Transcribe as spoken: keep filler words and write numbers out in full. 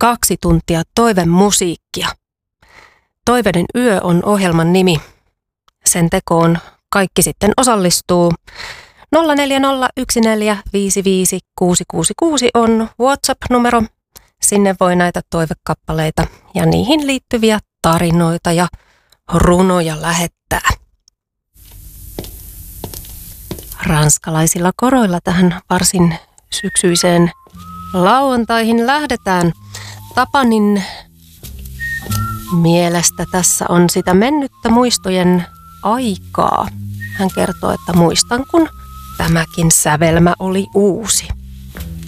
kaksi tuntia toivemusiikkia. Toiveiden yö on ohjelman nimi. Sen tekoon kaikki sitten osallistuu. nolla neljä nolla yksi neljä viisi viisi kuusi kuusi kuusi on WhatsApp-numero. Sinne voi näitä toivekappaleita ja niihin liittyviä tarinoita ja runoja lähettää. Ranskalaisilla koroilla tähän varsin syksyiseen lauantaihin lähdetään. Tapanin mielestä tässä on sitä mennyttä muistojen aikaa. Hän kertoo, että muistan, kun tämäkin sävelmä oli uusi.